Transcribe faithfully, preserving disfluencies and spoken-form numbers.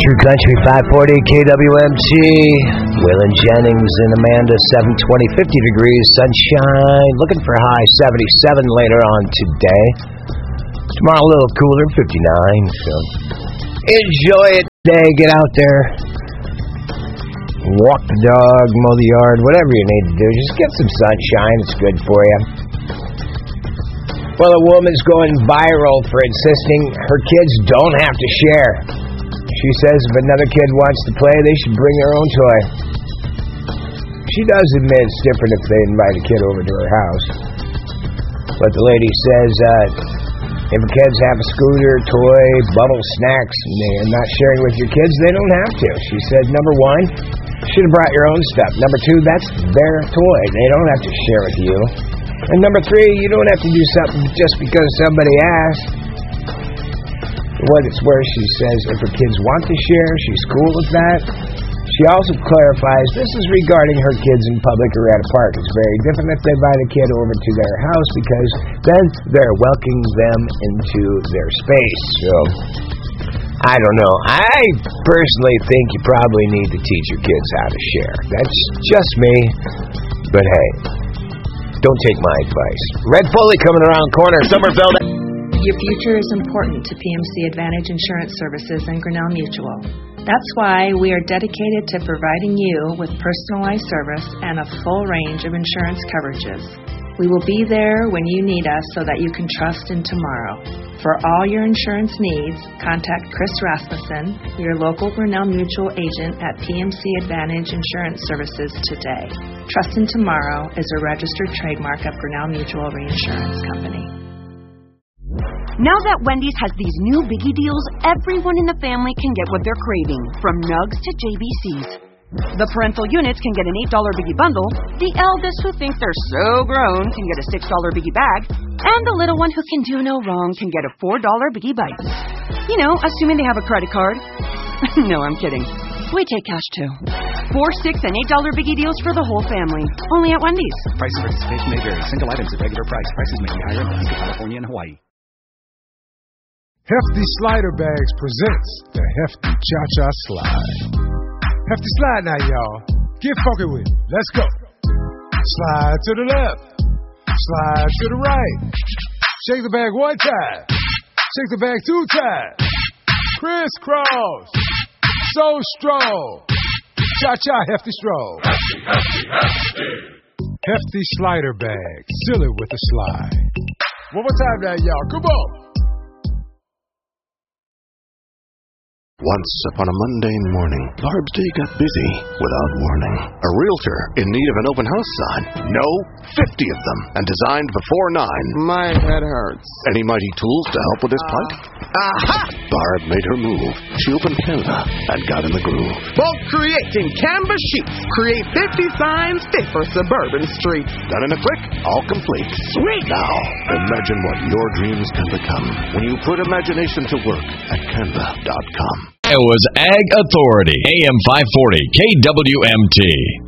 True Country five forty K W M T. Waylon Jennings and Amanda, seven twenty, fifty degrees, sunshine. Looking for a high seventy-seven later on today. Tomorrow a little cooler, fifty-nine. So enjoy it today. Get out there. Walk the dog, mow the yard, whatever you need to do. Just get some sunshine. It's good for you. Well, a woman's going viral for insisting her kids don't have to share. She says if another kid wants to play, they should bring their own toy. She does admit it's different if they invite a kid over to her house. But the lady says uh, if kids have a scooter, toy, bubble, snacks, and they're not sharing with your kids, they don't have to. She said, number one, you should have brought your own stuff. Number two, that's their toy. They don't have to share with you. And number three, you don't have to do something just because somebody asked. What it's where she says if her kids want to share, she's cool with that. She also clarifies this is regarding her kids in public or at a park. It's very different if they invite a kid over to their house because then they're welcoming them into their space. So, I don't know. I personally think you probably need to teach your kids how to share. That's just me. But hey, don't take my advice. Red Foley coming around the corner. Somerville. Your future is important to P M C Advantage Insurance Services and Grinnell Mutual. That's why we are dedicated to providing you with personalized service and a full range of insurance coverages. We will be there when you need us so that you can trust in tomorrow. For all your insurance needs, contact Chris Rasmussen, your local Grinnell Mutual agent at P M C Advantage Insurance Services today. Trust in Tomorrow is a registered trademark of Grinnell Mutual Reinsurance Company. Now that Wendy's has these new biggie deals, everyone in the family can get what they're craving, from nugs to J B Cs. The parental units can get an eight dollar biggie bundle, the eldest who thinks they're so grown can get a six dollar biggie bag, and the little one who can do no wrong can get a four dollar biggie bites. You know, assuming they have a credit card. No, I'm kidding. We take cash too. Four, six, and eight dollar biggie deals for the whole family. Only at Wendy's. Price of participation may vary. Single items at regular price. Prices may be higher in California and Hawaii. Hefty Slider Bags presents the Hefty Cha-Cha Slide. Hefty Slide now, y'all. Get funky with it. Let's go. Slide to the left. Slide to the right. Shake the bag one time. Shake the bag two times. Crisscross. So strong. Cha-cha Hefty Stroll. Hefty, hefty, hefty. Hefty Slider Bag. Seal it with a slide. One more time now, y'all. Come on. Once upon a mundane morning, Barb's day got busy without warning. A realtor in need of an open house sign. No, fifty of them, and designed before nine. My head hurts. Any mighty tools to help with this plight? Aha! Barb made her move. She opened Canva and got in the groove. Bulk creating Canva sheets. Create fifty signs fit for suburban streets. Done in a click, all complete. Sweet! Now, imagine what your dreams can become when you put imagination to work at canva dot com. Iowa's Ag Authority, A M five forty, K W M T.